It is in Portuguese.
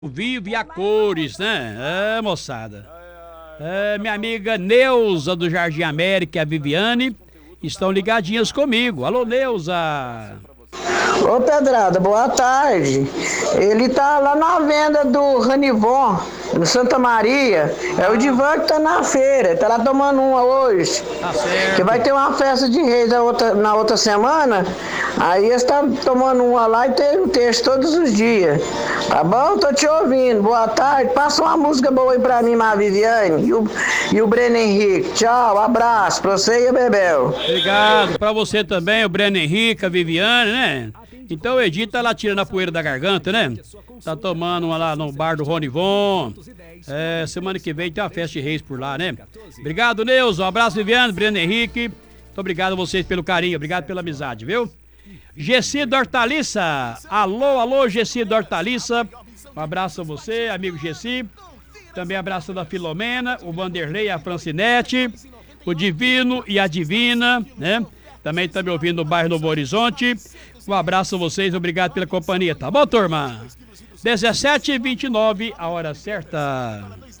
Vivo e a cores, né? É, moçada. É, minha amiga Neuza do Jardim América e a Viviane estão ligadinhas comigo. Alô, Neuza. Ô Pedrada, boa tarde. Ele tá lá na venda do Ranivon, no Santa Maria. É o Divan que tá na feira, tá lá tomando uma hoje. Tá certo. Que vai ter uma festa de reis na outra semana. Aí eles estão tomando uma lá e tem um texto todos os dias. Tá bom? Tô te ouvindo. Boa tarde. Passa uma música boa aí pra mim, Viviane. E o Breno Henrique. Tchau, abraço pra você e a Bebel. Obrigado. Pra você também, o Breno Henrique, a Viviane, né? Então o Edith tá lá tirando a poeira da garganta, né? Tá tomando uma lá no bar do Ronivon. É, semana que vem tem uma festa de reis por lá, né? Obrigado, Neuza. Um abraço, Viviane, Breno Henrique. Muito obrigado a vocês pelo carinho, obrigado pela amizade, viu? Gessi da Hortaliça. Alô, Gessi da Hortaliça. Um abraço a você, amigo Gessi. Também abraço da Filomena, o Vanderlei, a Francinete, o Divino e a Divina, né? Também tá me ouvindo no bairro Novo Horizonte. Um abraço a vocês, obrigado pela companhia, tá bom, turma? 17h29, a hora certa.